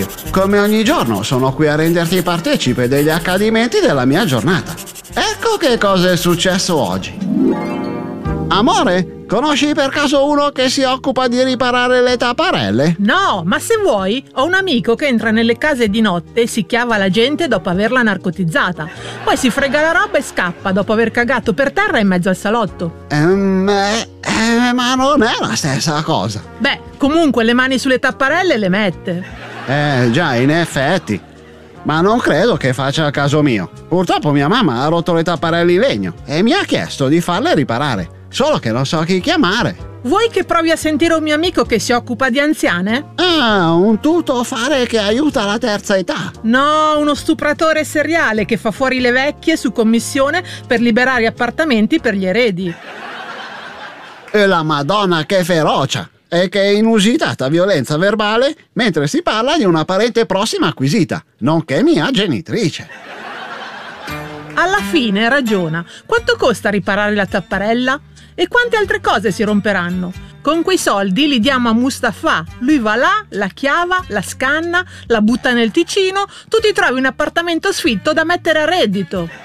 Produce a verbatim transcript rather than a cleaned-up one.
contrario, come ogni giorno sono qui a renderti partecipe degli accadimenti della mia giornata. Ecco che cosa è successo oggi. Amore, conosci per caso uno che si occupa di riparare le tapparelle? No, ma se vuoi, ho un amico che entra nelle case di notte e si chiava la gente dopo averla narcotizzata. Poi si frega la roba e scappa dopo aver cagato per terra in mezzo al salotto. Ehm, eh, eh, ma non è la stessa cosa. Beh, comunque le mani sulle tapparelle le mette. Eh, già, in effetti. Ma non credo che faccia il caso mio. Purtroppo mia mamma ha rotto le tapparelle in legno e mi ha chiesto di farle riparare. Solo che non so chi chiamare. Vuoi che provi a sentire un mio amico che si occupa di anziane? Ah, un tuttofare che aiuta la terza età. No, uno stupratore seriale che fa fuori le vecchie su commissione per liberare appartamenti per gli eredi. E la Madonna che ferocia! E che inusitata violenza verbale mentre si parla di una parente prossima acquisita, nonché mia genitrice. Alla fine ragiona. Quanto costa riparare la tapparella? E quante altre cose si romperanno? Con quei soldi li diamo a Mustafa. Lui va là, la chiava, la scanna, la butta nel Ticino, tu ti trovi un appartamento sfitto da mettere a reddito.